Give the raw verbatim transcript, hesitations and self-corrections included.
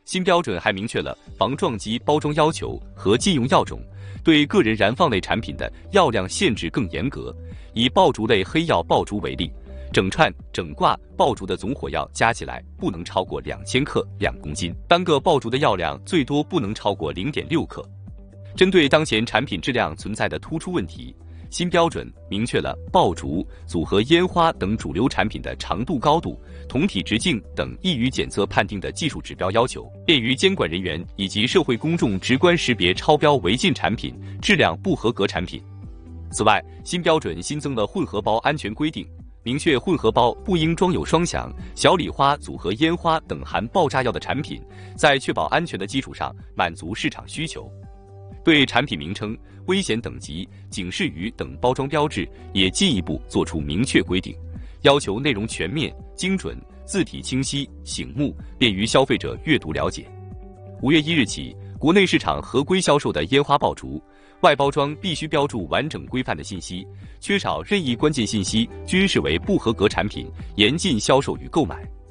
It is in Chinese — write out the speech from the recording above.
新标准还明确了防撞击包装要求和禁用药种，对个人燃放类产品的药量限制更严格。以爆竹类黑药爆竹为例，整串、整挂爆竹的总火药加起来不能超过两千克两公斤，单个爆竹的药量最多不能超过零点六克。针对当前产品质量存在的突出问题，新标准明确了爆竹、组合烟花等主流产品的长度、高度、酮体直径等易于检测判定的技术指标要求，便于监管人员以及社会公众直观识别超标违禁产品、质量不合格产品。此外，新标准新增了混合包安全规定，明确混合包不应装有双响、小礼花、组合烟花等含爆炸药的产品，在确保安全的基础上满足市场需求。对产品名称、危险等级、警示语等包装标志也进一步作出明确规定，要求内容全面、精准、字体清晰、醒目，便于消费者阅读了解。五月一日起，国内市场合规销售的烟花爆竹，外包装必须标注完整规范的信息，缺少任意关键信息均视为不合格产品，严禁销售与购买。